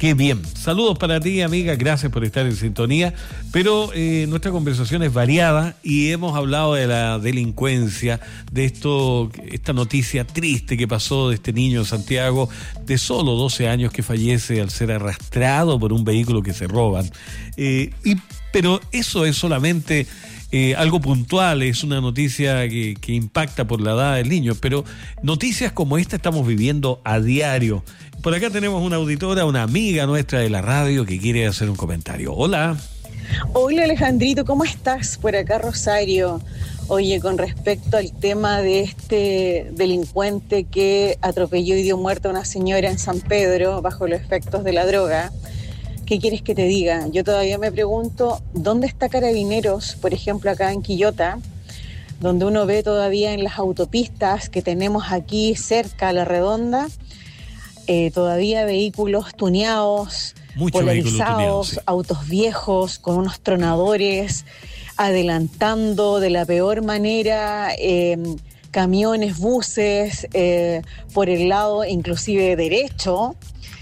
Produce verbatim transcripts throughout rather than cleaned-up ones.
Qué bien. Saludos para ti, amiga. Gracias por estar en sintonía. Pero eh, nuestra conversación es variada y hemos hablado de la delincuencia, de esto, esta noticia triste que pasó de este niño en Santiago de solo doce años que fallece al ser arrastrado por un vehículo que se roban. Eh, y, pero eso es solamente eh, algo puntual, es una noticia que, que impacta por la edad del niño, pero noticias como esta estamos viviendo a diario. Por acá tenemos una auditora, una amiga nuestra de la radio que quiere hacer un comentario. Hola. Hola Alejandrito, ¿cómo estás? Por acá Rosario. Oye, con respecto al tema de este delincuente que atropelló y dio muerte a una señora en San Pedro bajo los efectos de la droga, ¿qué quieres que te diga? Yo todavía me pregunto, ¿dónde está Carabineros, por ejemplo, acá en Quillota, donde uno ve todavía en las autopistas que tenemos aquí cerca a La Redonda, eh, todavía vehículos tuneados, Mucho polarizados, tuneado, sí. Autos viejos con unos tronadores, adelantando de la peor manera, eh, camiones, buses, eh, por el lado inclusive derecho.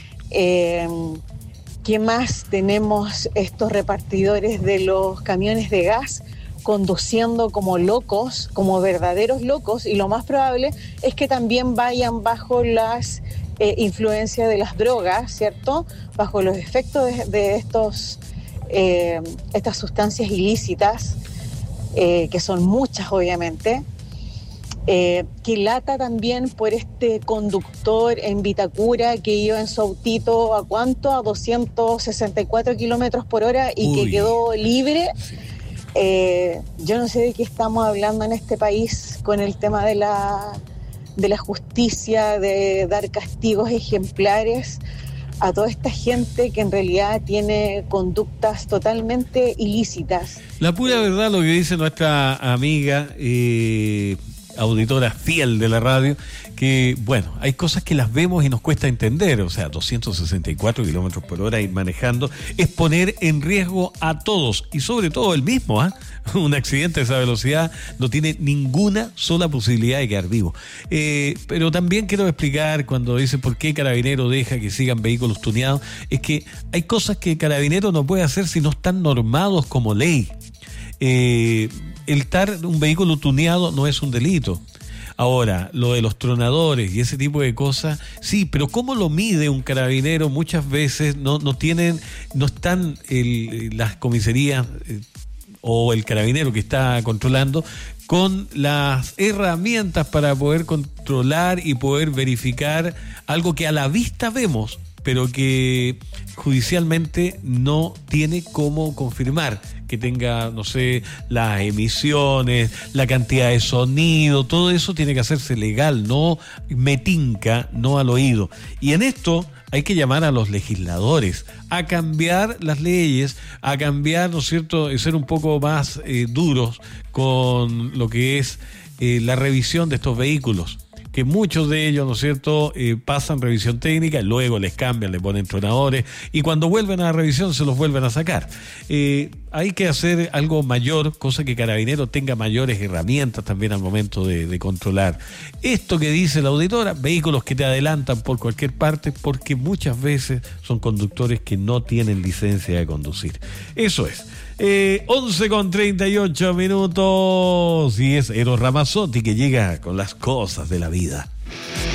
Eh, ¿Qué más? Tenemos estos repartidores de los camiones de gas conduciendo como locos, como verdaderos locos, y lo más probable es que también vayan bajo las eh, influencias de las drogas, ¿cierto? Bajo los efectos de, de estos, eh, estas sustancias ilícitas, eh, que son muchas obviamente. Eh, que lata también por este conductor en Vitacura que iba en su autito a cuánto, a doscientos sesenta y cuatro kilómetros por hora y Uy. que quedó libre. Sí. Eh, yo no sé de qué estamos hablando en este país con el tema de la, de la justicia, de dar castigos ejemplares a toda esta gente que en realidad tiene conductas totalmente ilícitas. La pura verdad, lo que dice nuestra amiga, eh, auditora fiel de la radio, que bueno, hay cosas que las vemos y nos cuesta entender, o sea, doscientos sesenta y cuatro kilómetros por hora ir manejando es poner en riesgo a todos y sobre todo el mismo, ¿eh? Un accidente de esa velocidad no tiene ninguna sola posibilidad de quedar vivo. Eh, pero también quiero explicar cuando dice por qué Carabinero deja que sigan vehículos tuneados, es que hay cosas que Carabinero no puede hacer si no están normados como ley. Eh, el estar un vehículo tuneado no es un delito. Ahora, lo de los tronadores y ese tipo de cosas, sí, pero ¿cómo lo mide un carabinero? Muchas veces no, no tienen, no están el, las comisarías eh, o el carabinero que está controlando con las herramientas para poder controlar y poder verificar algo que a la vista vemos, pero que judicialmente no tiene cómo confirmar, que tenga, no sé, las emisiones, la cantidad de sonido, todo eso tiene que hacerse legal, no metinca, no al oído. Y en esto hay que llamar a los legisladores a cambiar las leyes, a cambiar, ¿no es cierto?, y ser un poco más eh, duros con lo que es eh, la revisión de estos vehículos, que muchos de ellos, ¿no es cierto?, eh, pasan revisión técnica, luego les cambian, les ponen tronadores, y cuando vuelven a la revisión se los vuelven a sacar. Eh, hay que hacer algo mayor, cosa que Carabinero tenga mayores herramientas también al momento de, de controlar. Esto que dice la auditora, vehículos que te adelantan por cualquier parte, porque muchas veces son conductores que no tienen licencia de conducir. Eso es. Eh, once con treinta y ocho minutos y es Eros Ramazzotti que llega con las cosas de la vida.